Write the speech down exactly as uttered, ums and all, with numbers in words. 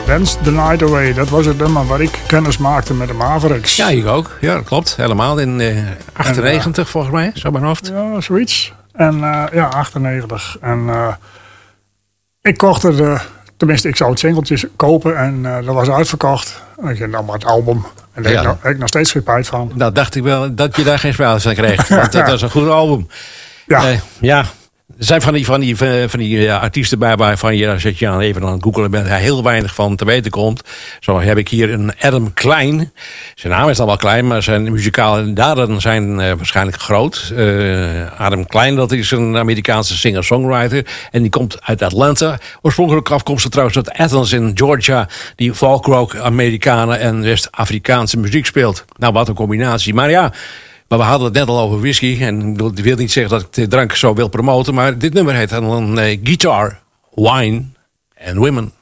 Dance the Night Away. Dat was het nummer waar ik kennis maakte met de Mavericks. Ja, ik ook. Ja, dat klopt. Helemaal. In uh, achtennegentig en, uh, volgens mij, zo mijn hoofd. Ja, zoiets. En uh, ja, achtennegentig. En uh, ik kocht er, uh, tenminste ik zou het singeltje kopen en uh, dat was uitverkocht. En ik ging dan maar het album. En daar ja. heb, heb ik nog steeds geen spijt van. Nou dacht ik wel dat je daar geen spijt van kreeg. Want dat was een goed album. Ja. Uh, ja. Er zijn van die, van die, van die uh, artiesten bij waarvan je, als je aan even aan het googelen bent, hij heel weinig van te weten komt. Zo heb ik hier een Adam Klein. Zijn naam is dan wel klein, maar zijn muzikale daden zijn uh, waarschijnlijk groot. Uh, Adam Klein, dat is een Amerikaanse singer-songwriter. En die komt uit Atlanta. Oorspronkelijk afkomstig trouwens uit Athens in Georgia. Die folk rock, Amerikanen en West-Afrikaanse muziek speelt. Nou, wat een combinatie. Maar ja... Maar we hadden het net al over whisky. En ik wil niet zeggen dat ik de drank zo wil promoten. Maar dit nummer heet dan uh, Guitar, Wine and Women.